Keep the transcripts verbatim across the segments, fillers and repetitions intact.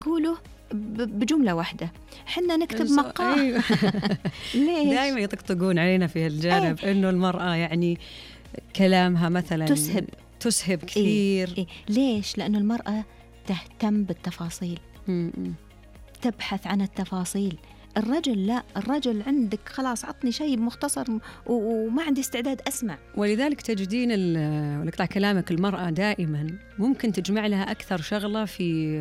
قوله بجملة واحدة، حنا نكتب مقال. أيوة. ليش؟ دائما يطقطقون علينا في الجانب أيه؟ إنه المرأة يعني كلامها مثلا تسهب تسهب كثير. إيه؟ إيه؟ ليش؟ لأنه المرأة تهتم بالتفاصيل، م-م. تبحث عن التفاصيل. الرجل لا، الرجل عندك خلاص عطني شيء مختصر وما عندي استعداد أسمع. ولذلك تجدين ولقطع كلامك المرأة دائما ممكن تجمع لها أكثر شغلة في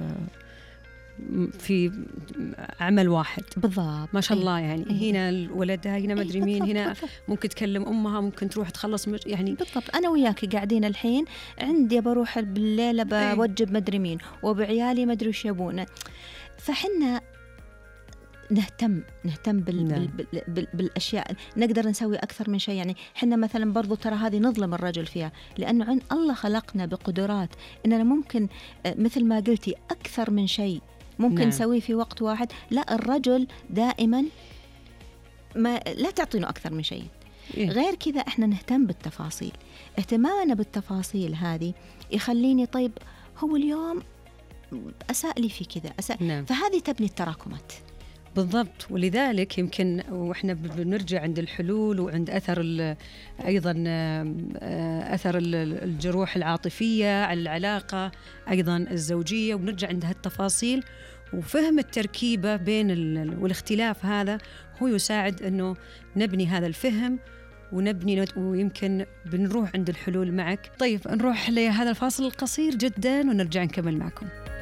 في عمل واحد. بالضبط، ما شاء الله يعني. أيه. هنا ولدها، هنا مدري مين، هنا بالضبط. ممكن تكلم أمها، ممكن تروح تخلص مج... يعني بالضبط. أنا وياك قاعدين الحين عندي بروح بالليلة بوجب مدري مين وبعيالي مدري وش يبون. فحنا نهتم نهتم بال نعم. بال بال بالأشياء، نقدر نسوي أكثر من شيء. يعني حنا مثلا برضو ترى هذه نظلم الرجل فيها، لأنه عند الله خلقنا بقدرات إننا ممكن مثل ما قلتي أكثر من شيء ممكن نعم. نسويه في وقت واحد. لا، الرجل دائما ما لا تعطينه أكثر من شيء. إيه؟ غير كذا إحنا نهتم بالتفاصيل. اهتمامنا بالتفاصيل هذه يخليني طيب هو اليوم أساء لي في كذا أساء. نعم. فهذه تبني التراكمات. بالضبط. ولذلك يمكن وإحنا بنرجع عند الحلول وعند أثر أيضا أثر الجروح العاطفية على العلاقة أيضا الزوجية، ونرجع عند هالتفاصيل وفهم التركيبة بين والاختلاف هذا هو يساعد أنه نبني هذا الفهم ونبني، ويمكن بنروح عند الحلول معك. طيب نروح لهذا الفاصل القصير جدا ونرجع نكمل معكم.